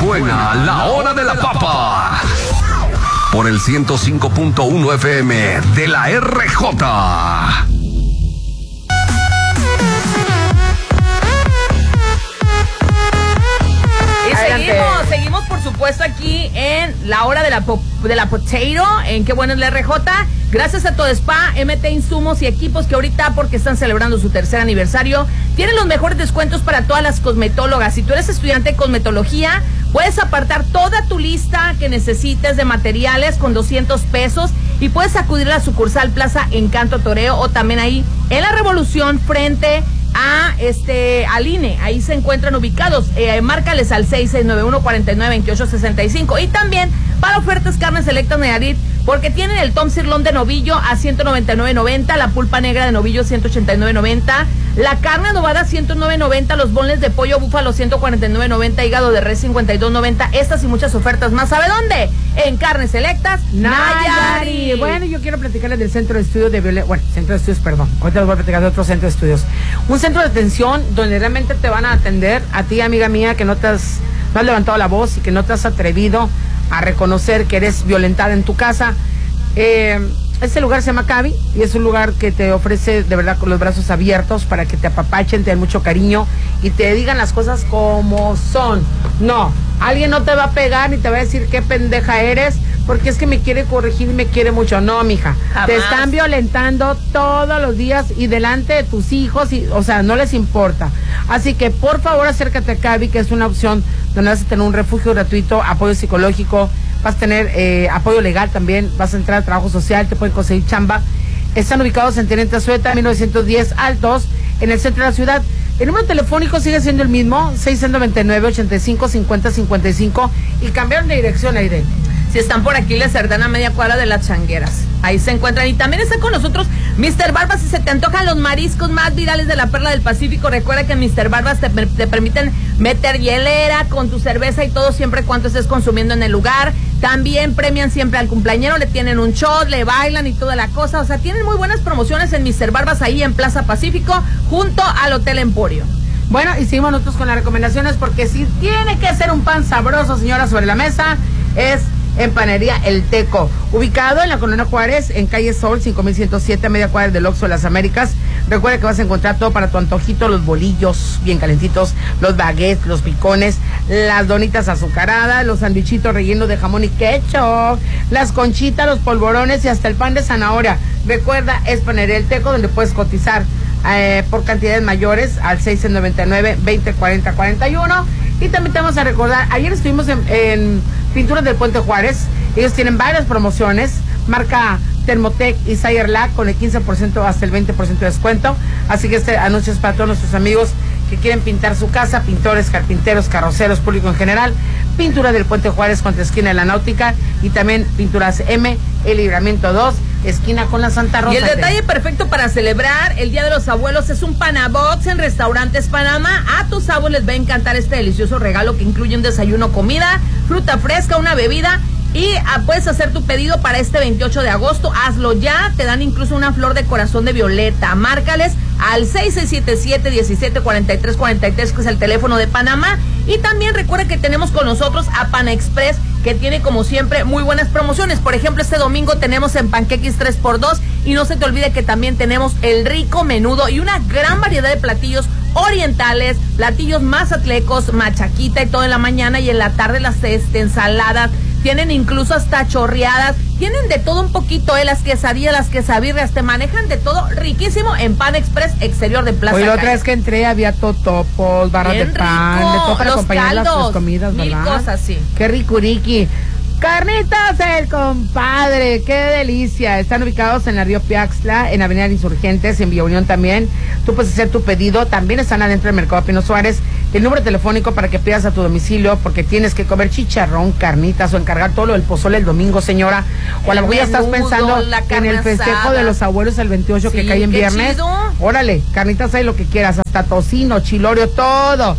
Suena la hora de la papa. Por el 105.1 FM de la RJ. Seguimos por supuesto aquí en la hora de la potato, en Qué Bueno es la RJ. Gracias a Todo Spa, MT Insumos y Equipos que ahorita, porque están celebrando su tercer aniversario, tienen los mejores descuentos para todas las cosmetólogas. Si tú eres estudiante de cosmetología, puedes apartar toda tu lista que necesites de materiales con 200 pesos y puedes acudir a la sucursal Plaza Encanto Toreo o también ahí en la Revolución frente al INE. Ahí se encuentran ubicados. Márcales al 6691-492865. Y también para ofertas carnes selectas Nayarit, porque tienen el tom sirloin de novillo a $199.90, la pulpa negra de novillo $189.90, la carne adobada $109.90, los bonles de pollo búfalo $149.90, hígado de res $52.90. Estas y muchas ofertas más. ¿Sabe dónde? En Carnes Selectas Nayarit. Bueno, yo quiero platicarles del centro de estudios de violencia. Bueno, centro de estudios, perdón. Ahorita les voy a platicar de otro centro de estudios. Un centro de atención donde realmente te van a atender a ti, amiga mía, que no has levantado la voz y que no te has atrevido a reconocer que eres violentada en tu casa. Este lugar se llama Cavi y es un lugar que te ofrece de verdad con los brazos abiertos para que te apapachen, te den mucho cariño y te digan las cosas como son. No, alguien no te va a pegar ni te va a decir qué pendeja eres porque es que me quiere corregir y me quiere mucho. No, mija, jamás. Te están violentando todos los días y delante de tus hijos, o sea, no les importa. Así que por favor acércate a Cavi, que es una opción donde vas a tener un refugio gratuito, apoyo psicológico, vas a tener apoyo legal también, vas a entrar a trabajo social, te pueden conseguir chamba. Están ubicados en Teniente Azueta, 1910 al 2, en el centro de la ciudad. El número telefónico sigue siendo el mismo, 699-85-50-55, y cambiaron de dirección, Aide. Si están por aquí, les cerdan a media cuadra de Las Changueras. Ahí se encuentran. Y también está con nosotros Mr. Barbas. Si se te antojan los mariscos más virales de la Perla del Pacífico, recuerda que Mr. Barbas te permiten meter hielera con tu cerveza y todo, siempre cuando estés consumiendo en el lugar. También premian siempre al cumpleañero, le tienen un shot, le bailan y toda la cosa. O sea, tienen muy buenas promociones en Mr. Barbas ahí en Plaza Pacífico, junto al Hotel Emporio. Bueno, y seguimos nosotros con las recomendaciones, porque si tiene que ser un pan sabroso, señora, sobre la mesa, es en Panería El Teco, ubicado en la Colonia Juárez, en calle Sol, 5107, a media cuadra del Oxxo de las Américas. Recuerda que vas a encontrar todo para tu antojito, los bolillos bien calentitos, los baguettes, los picones, las donitas azucaradas, los sandwichitos rellenos de jamón y ketchup, las conchitas, los polvorones y hasta el pan de zanahoria. Recuerda, es Panería El Teco, donde puedes cotizar por cantidades mayores al 699-2040-41. Y también te vamos a recordar, ayer estuvimos en Pinturas del Puente Juárez. Ellos tienen varias promociones, marca Thermotec y Sayerlac, con el 15% hasta el 20% de descuento. Así que este anuncio es para todos nuestros amigos que quieren pintar su casa, pintores, carpinteros, carroceros, público en general. Pintura del Puente Juárez contra esquina de la Náutica, y también Pinturas M, el Libramiento 2, esquina con la Santa Rosa. Y el detalle perfecto para celebrar el Día de los Abuelos es un Panabox en Restaurantes Panamá. A tus abuelos les va a encantar este delicioso regalo que incluye un desayuno, comida, fruta fresca, una bebida. Y puedes hacer tu pedido para este 28 de agosto. Hazlo ya, te dan incluso una flor de corazón de violeta. Márcales al 6677-174343, que es el teléfono de Panamá. Y también recuerda que tenemos con nosotros a Pan Express, que tiene como siempre muy buenas promociones. Por ejemplo, este domingo tenemos en panqueques 3x2. Y no se te olvide que también tenemos el rico menudo y una gran variedad de platillos orientales, platillos mazatlecos, machaquita y todo en la mañana, y en la tarde las ensaladas. Tienen incluso hasta chorreadas, tienen de todo un poquito, las quesadillas, las quesabirrias, te manejan de todo riquísimo en Pan Express, exterior de Plaza. Hoy la otra vez que entré había totopos, barras de pan, de todo para acompañar las comidas, ¿verdad? Mil cosas, sí. Qué ricuriqui. Carnitas El Compadre, qué delicia. Están ubicados en la Río Piaxtla, en Avenida Insurgentes, en Villa Unión también. Tú puedes hacer tu pedido, también están adentro del Mercado Pino Suárez. El número telefónico para que pidas a tu domicilio, porque tienes que comer chicharrón, carnitas, o encargar todo lo del pozole el domingo, señora. O a lo mejor ya estás pensando en el festejo de los abuelos el 28, sí, que cae en viernes. Chido. Órale, carnitas hay lo que quieras, hasta tocino, chilorio, todo.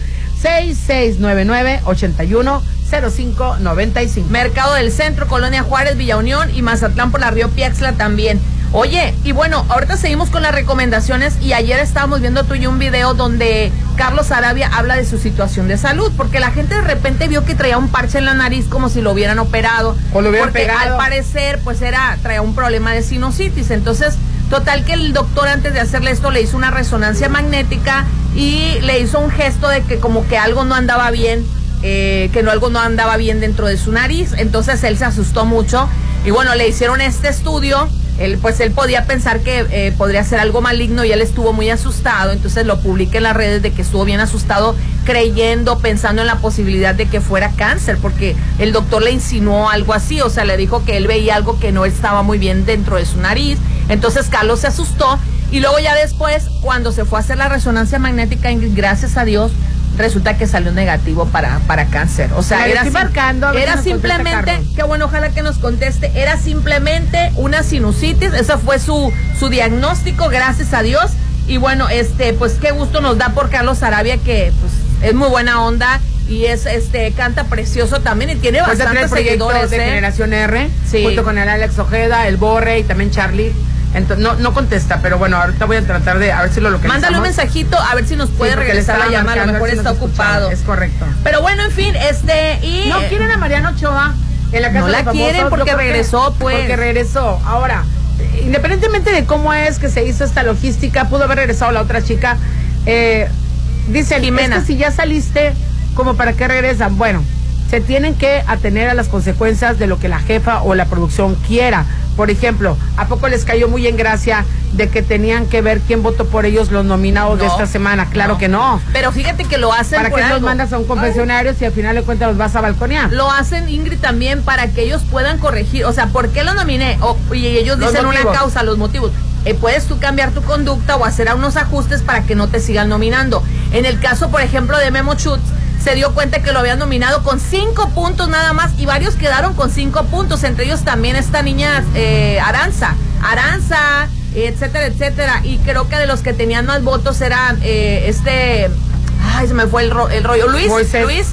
6699-810595. Mercado del Centro, Colonia Juárez, Villa Unión y Mazatlán por la Río Piaxtla también. Oye, y bueno, ahorita seguimos con las recomendaciones, y ayer estábamos viendo tú y yo un video donde Carlos Arabia habla de su situación de salud, porque la gente de repente vio que traía un parche en la nariz como si lo hubieran operado, o lo hubieran porque pegado. Al parecer pues traía un problema de sinusitis. Entonces total que el doctor, antes de hacerle esto, le hizo una resonancia magnética y le hizo un gesto de que como que algo no andaba bien, algo no andaba bien dentro de su nariz. Entonces él se asustó mucho y bueno, le hicieron este estudio. Él podía pensar que podría ser algo maligno y él estuvo muy asustado. Entonces lo publiqué en las redes de que estuvo bien asustado, pensando en la posibilidad de que fuera cáncer, porque el doctor le insinuó algo así, o sea, le dijo que él veía algo que no estaba muy bien dentro de su nariz. Entonces Carlos se asustó y luego ya después, cuando se fue a hacer la resonancia magnética, gracias a Dios, resulta que salió negativo para cáncer. O sea, era simplemente, qué bueno, ojalá que nos conteste, era simplemente una sinusitis. Ese fue su diagnóstico, gracias a Dios. Y bueno, pues qué gusto nos da por Carlos Arabia, que pues es muy buena onda y canta precioso también y tiene bastantes seguidores. De Generación R, sí, junto con el Alex Ojeda, el Borre y también Charlie. Entonces, no contesta, pero bueno, ahorita voy a tratar de a ver si lo localizamos. Mándale un mensajito a ver si nos puede regresar la llamada, a lo mejor está ocupado. Es correcto. Pero bueno, en fin, no quieren a Mariano Ochoa en la casa de los famosos. No la quieren porque regresó, pues. Porque regresó. Ahora, independientemente de cómo es que se hizo esta logística, pudo haber regresado la otra chica. Dicen, Jimena, es que si ya saliste, ¿como para qué regresan? Bueno, se tienen que atener a las consecuencias de lo que la jefa o la producción quiera. Por ejemplo, ¿a poco les cayó muy en gracia de que tenían que ver quién votó por ellos los nominados de esta semana? Claro que no. Pero fíjate que lo hacen ¿para qué los mandas a un confesionario si al final de cuentas los vas a balconear? Lo hacen, Ingrid, también para que ellos puedan corregir. O sea, ¿por qué los nominé? Y ellos dicen una causa, los motivos. Puedes tú cambiar tu conducta o hacer unos ajustes para que no te sigan nominando. En el caso, por ejemplo, de Memo Schutz, se dio cuenta que lo habían nominado con 5 puntos nada más y varios quedaron con 5 puntos, entre ellos también esta niña Aranza, etcétera, etcétera. Y creo que de los que tenían más votos era se me fue el rollo. Moisés,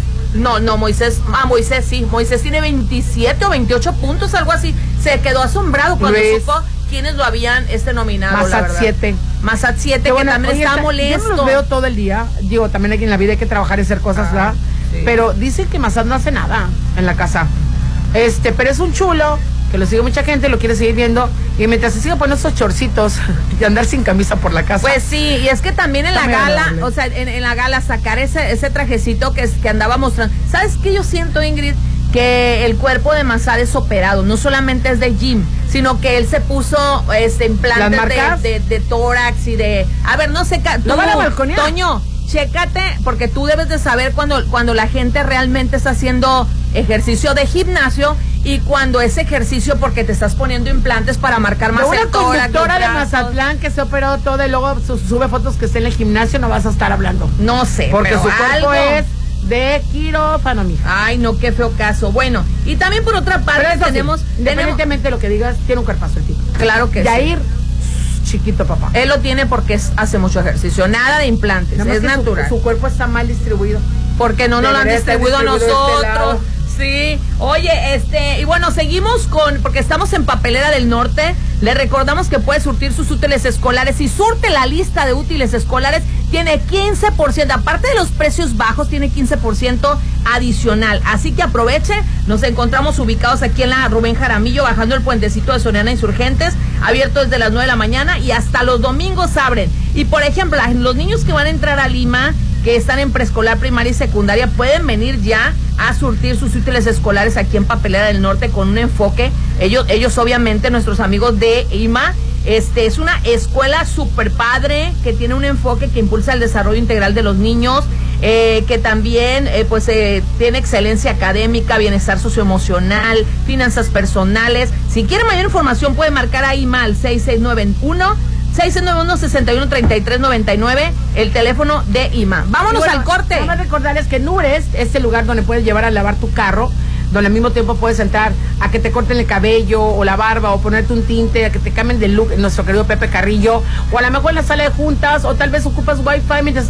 Moisés tiene 27 o 28 puntos, algo así. Se quedó asombrado cuando supo quiénes lo habían nominado. Massad 7, que bueno, también está molesto. Yo no los veo todo el día. Digo, también aquí en la vida hay que trabajar y hacer cosas, ¿verdad? Sí. Pero dicen que Massad no hace nada en la casa. Pero es un chulo, que lo sigue mucha gente, lo quiere seguir viendo. Y mientras se siga poniendo esos chorcitos y andar sin camisa por la casa. Pues sí, y es que también en la gala, o sea, en la gala sacar ese trajecito que andaba mostrando. ¿Sabes qué yo siento, Ingrid? Que el cuerpo de Massad es operado, no solamente es de gym, sino que él se puso implantes de tórax y de... A ver, no sé... ¿No van a balconear? Toño, chécate, porque tú debes de saber cuando la gente realmente está haciendo ejercicio de gimnasio y cuando es ejercicio porque te estás poniendo implantes para marcar más el tórax. Una conductora de Mazatlán que se operó todo y luego sube fotos que está en el gimnasio, no vas a estar hablando. No sé, porque pero su cuerpo es de quirófano, mija. Ay, no, qué feo caso. Bueno, y también por otra parte tenemos... Independientemente de lo que digas, tiene un cuerpazo el tipo. Claro que Yair, chiquito papá. Él lo tiene porque hace mucho ejercicio, nada de implantes, es natural. Su cuerpo está mal distribuido. Porque no nos lo han distribuido a nosotros. Sí, oye, y bueno, seguimos porque estamos en Papelera del Norte. Le recordamos que puede surtir sus útiles escolares. Si surte la lista de útiles escolares, tiene 15%, aparte de los precios bajos, tiene 15% adicional. Así que aproveche, nos encontramos ubicados aquí en la Rubén Jaramillo, bajando el puentecito de Soriana Insurgentes, abierto desde las 9 de la mañana y hasta los domingos abren. Y por ejemplo, los niños que van a entrar a Lima, que están en preescolar, primaria y secundaria, pueden venir ya a surtir sus útiles escolares aquí en Papelera del Norte con un enfoque. Ellos obviamente, nuestros amigos de IMA, es una escuela súper padre que tiene un enfoque que impulsa el desarrollo integral de los niños, que también tiene excelencia académica, bienestar socioemocional, finanzas personales. Si quiere mayor información puede marcar a IMA al 6691-613399, el teléfono de IMA. Vámonos al corte. Vamos a recordarles que Nures es el lugar donde puedes llevar a lavar tu carro, donde al mismo tiempo puedes entrar a que te corten el cabello o la barba o ponerte un tinte, a que te cambien de look, nuestro querido Pepe Carrillo, o a lo mejor en la sala de juntas, o tal vez ocupas wifi mientras